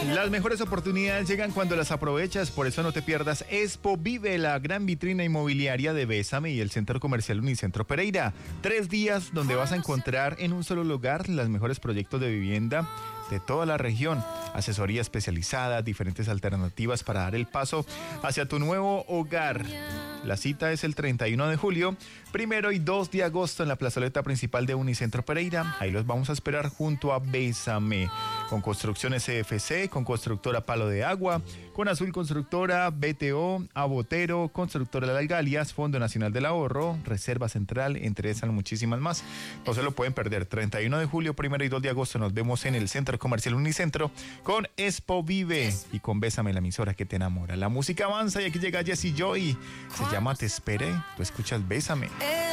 Las mejores oportunidades llegan cuando las aprovechas, por eso no te pierdas Expo Vive, la gran vitrina inmobiliaria de Bésame y el Centro Comercial Unicentro Pereira. 3 días donde vas a encontrar en un solo lugar los mejores proyectos de vivienda de toda la región, asesoría especializada, diferentes alternativas para dar el paso hacia tu nuevo hogar. La cita es el 31 de julio, 1 y 2 de agosto en la plazoleta principal de Unicentro Pereira. Ahí los vamos a esperar junto a Bésame, con Construcciones CFC, con Constructora Palo de Agua, con Azul Constructora, BTO, Abotero, Constructora Las Galias, Fondo Nacional del Ahorro, Reserva Central, entre esas muchísimas más. No se lo pueden perder. 31 de julio, 1 y 2 de agosto nos vemos en el Centro Comercial Unicentro con Expo Vive y con Bésame, la emisora que te enamora. La música avanza y aquí llega Jesse Joy. Se llama Te Esperé. Tú escuchas Bésame.